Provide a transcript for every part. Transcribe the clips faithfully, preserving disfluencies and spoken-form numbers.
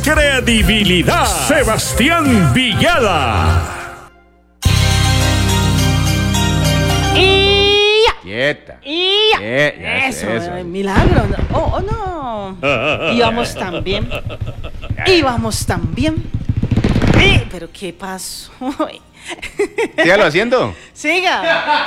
Credibilidad. Sebastián Villada. Y ya. Quieta. Y ya. Eh, ya eso, sé eso. eh, milagro. Oh, oh, no. Íbamos tan bien. Íbamos tan bien. Eh, pero ¿qué pasó? Sígalo haciendo. Siga.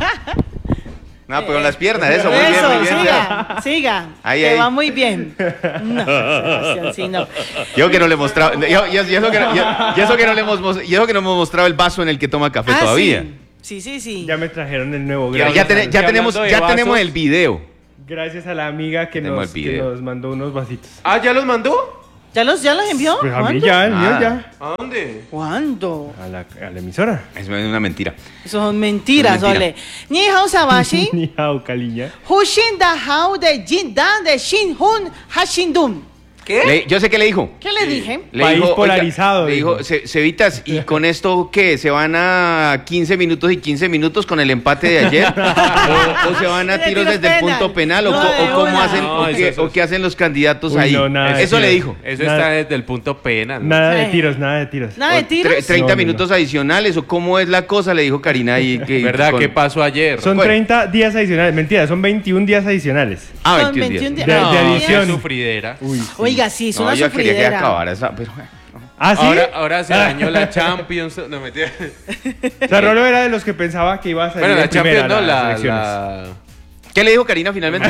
No, pero con las piernas, eso, muy bien, Eso, muy bien. siga, siga. Ahí, Te ahí. va muy bien. No, Sebastián, sí, no. Yo que no le he mostrado, yo, yo- y eso que no, yo- y eso que no le hemos mos- y eso que no hemos mostrado el vaso en el que toma café Ah, todavía. Sí, sí, sí. sí. Ya me trajeron el nuevo Ya, grano. ya, ten- ya Y tenemos, hablando de ya vasos. tenemos el video. Gracias a la amiga que Tenemos nos, el que video. nos mandó unos vasitos. Ah, ¿ya los mandó? ¿Ya los, ya los envió? Pues a mí ¿Cuándo? ya, el mío Ah. ya. ¿A dónde? ¿Cuándo? A la, a la emisora. Es una mentira. Son mentiras, Mentira. ole. Ni hao sabashi, Ni hao, caliña. hushin da hao de jin dan de shin hun hashindum. ¿Qué? Le- yo sé qué le dijo. ¿Qué le dije? Le País dijo, polarizado, oiga, le dijo, dijo. "Ce- Cevitas, ¿y con esto qué? ¿Se van a quince minutos y quince minutos con el empate de ayer? ¿O, o se van a De tiros tiros desde el penal. punto penal? ¿O, No, co- de o cómo una. hacen? No, o, eso- qué, eso- o qué hacen los candidatos Uy, ahí? no, nada de Eso le tiros. dijo. Eso Nada. está desde el punto pena. ¿no? Nada de Sí. tiros, nada de tiros. Nada de O tiros. tre- treinta No, no, minutos adicionales, ¿o cómo es la cosa? Le dijo Karina ahí. Que, ¿Verdad? con- ¿Qué pasó ayer? Son Bueno. treinta días adicionales. Mentira, son veintiún días adicionales. Ah, Son veintiún veintiún días. días. De- No, de Qué adición. sufridera. Uy, sí. Oiga, sí, es No, una yo quería que sufridera. acabara esa, pero bueno. ¿Ah, sí? Ahora, ahora se dañó la Champions. No, mentira. O sea, Rolo era de los que pensaba que iba a salir Bueno, la en primera Champions no, las la, elecciones. la... ¿Qué le dijo Karina finalmente?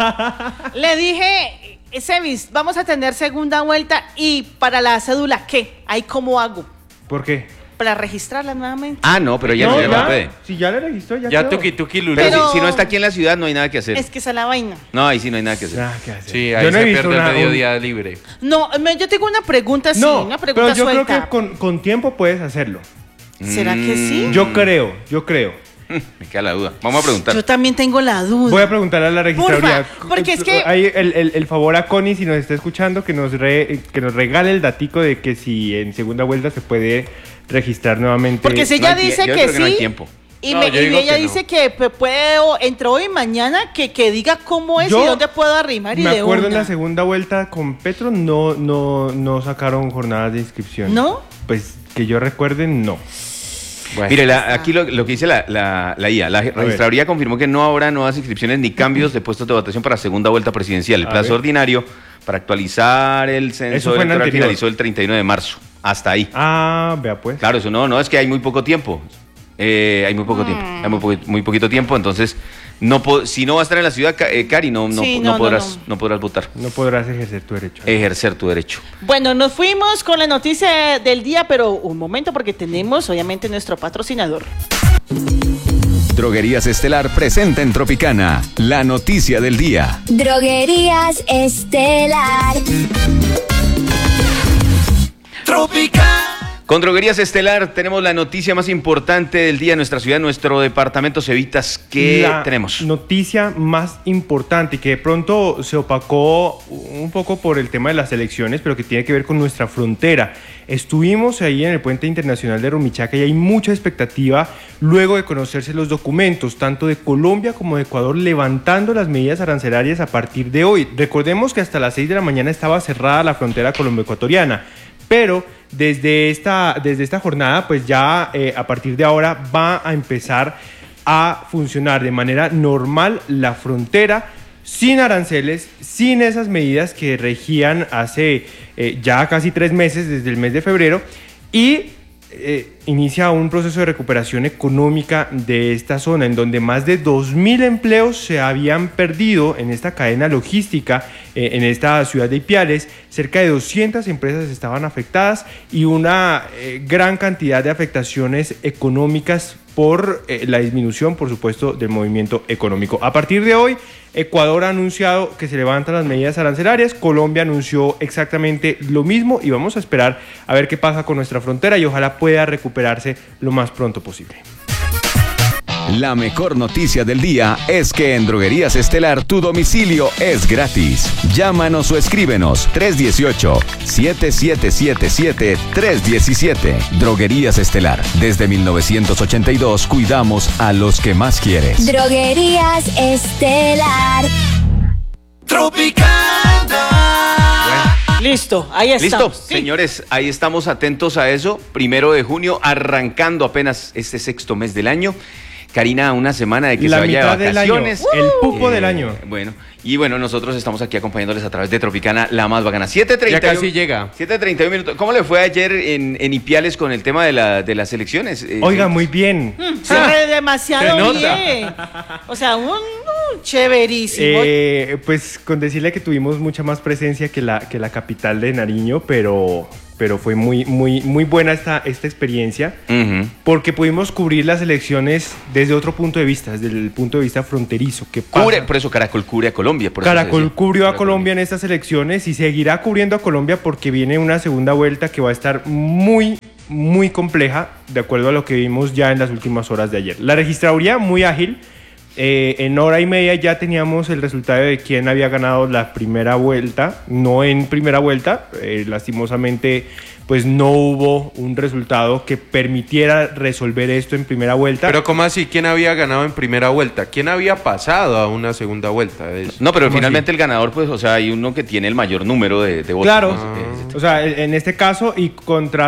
Le dije, Sebis, vamos a tener segunda vuelta y para la cédula, ¿qué? ¿Ahí cómo hago? ¿Por qué? Para registrarla nuevamente. Ah, no, pero ya no, No, ya no ya. puede. Si ya le registró, ya Ya quedó. tuki tuki lulu. Pero, Pero- si, si no está aquí en la ciudad, no hay nada que hacer. Es que esa es la vaina. No, ahí sí no hay nada que hacer. Nada que hacer. Sí, ahí Yo no se he visto pierde una- el mediodía libre. No, me- yo tengo una pregunta, sí, No, una pregunta pero yo suelta. creo que con, con tiempo puedes hacerlo. ¿Será que sí? Mm. Yo creo, yo creo. Me queda la duda. Vamos a preguntar. Yo también tengo la duda. Voy a preguntarle a la registraduría. Porfa, porque es que- Ahí el, el- el favor a Connie, si nos está escuchando, que nos, re- que nos regale el datico de que si en segunda vuelta se puede registrar nuevamente. Porque si No ella hay tie- dice yo que creo que no hay sí, tiempo. y, No, me- yo y digo ella que no. dice que p- puede, o entre hoy y mañana, que, que diga cómo es Yo y dónde puedo arrimar y Me de acuerdo en una. la segunda vuelta con Petro no, no, no sacaron jornadas de inscripción. ¿No? Pues que yo recuerde, no. Bueno. Mire, la- aquí lo, lo que dice la, la, la I A, la registraduría confirmó que no habrá nuevas inscripciones ni cambios de puestos de votación para segunda vuelta presidencial. El A plazo ver. ordinario para actualizar el Eso censo fue en electoral anterior. finalizó el treinta y nueve de marzo. Hasta ahí. Ah, vea pues. Claro, eso no, no, es que hay muy poco tiempo. Eh, hay muy poco tiempo. Hay muy, po- muy poquito tiempo, entonces, no po- si no vas a estar en la ciudad, Ca- eh, Cari, no, no, Sí, no no, no, podrás, no. no podrás votar. No podrás ejercer tu derecho. Ejercer tu derecho. Bueno, nos fuimos con la noticia del día, pero un momento porque tenemos obviamente nuestro patrocinador. Droguerías Estelar presenta en Tropicana la noticia del día. Droguerías Estelar. Con Droguerías Estelar tenemos la noticia más importante del día en nuestra ciudad, en nuestro departamento Cevitas. ¿Qué La tenemos? noticia más importante y que de pronto se opacó un poco por el tema de las elecciones, pero que tiene que ver con nuestra frontera. Estuvimos ahí en el puente internacional de Rumichaca y hay mucha expectativa luego de conocerse los documentos, tanto de Colombia como de Ecuador, levantando las medidas arancelarias a partir de hoy. Recordemos que hasta las seis de la mañana estaba cerrada la frontera colombo-ecuatoriana, pero desde esta, desde esta jornada, pues ya eh, a partir de ahora va a empezar a funcionar de manera normal la frontera, sin aranceles, sin esas medidas que regían hace eh, ya casi tres meses, desde el mes de febrero, y eh, inicia un proceso de recuperación económica de esta zona, en donde más de dos mil empleos se habían perdido en esta cadena logística, eh, en esta ciudad de Ipiales. Cerca de doscientas empresas estaban afectadas y una eh, gran cantidad de afectaciones económicas por eh, la disminución, por supuesto, del movimiento económico. A partir de hoy, Ecuador ha anunciado que se levantan las medidas arancelarias, Colombia anunció exactamente lo mismo y vamos a esperar a ver qué pasa con nuestra frontera y ojalá pueda recuperarse lo más pronto posible. La mejor noticia del día es que en Droguerías Estelar tu domicilio es gratis. Llámanos o escríbenos tres uno ocho, siete siete siete siete, tres uno siete. Droguerías Estelar. Desde mil novecientos ochenta y dos cuidamos a los que más quieres. Droguerías Estelar. Tropicana. Listo, ahí ¿Listo? estamos. Sí. Señores, ahí estamos atentos a eso. Primero de junio, arrancando apenas este sexto mes del año. Karina, una semana de que La se vaya mitad de del año, vacaciones. el pupo Eh, del año. Bueno, y bueno, nosotros estamos aquí acompañándoles a través de Tropicana, la más bacana. siete treinta Ya casi llega. siete treinta y uno minutos. ¿Cómo le fue ayer en, en Ipiales con el tema de, la, de las elecciones? Eh, Oiga, sí. muy bien. Se ve demasiado se nota. bien. O sea, un, un chéverísimo. Eh, pues con decirle que tuvimos mucha más presencia que la, que la capital de Nariño, pero, pero fue muy, muy, muy buena esta, esta experiencia, Ujú. porque pudimos cubrir las elecciones desde otro punto de vista, desde el punto de vista fronterizo. ¿Qué pasa? Cubre, por eso Caracol cubre a Colombia. Por eso se Caracol decía. cubrió a Caracol Colombia en estas elecciones y seguirá cubriendo a Colombia porque viene una segunda vuelta que va a estar muy, muy compleja, de acuerdo a lo que vimos ya en las últimas horas de ayer. La registraduría muy ágil. Eh, en hora y media ya teníamos el resultado de quién había ganado la primera vuelta, no en primera vuelta, eh, lastimosamente pues no hubo un resultado que permitiera resolver esto en primera vuelta. Pero ¿cómo así? ¿Quién había ganado en primera vuelta? ¿Quién había pasado a una segunda vuelta? Es- No, pero ¿Cómo finalmente el ganador, pues, o sea, hay uno que tiene el mayor número de, de votos. Claro, ¿no? Eh, o sea, en este caso y contra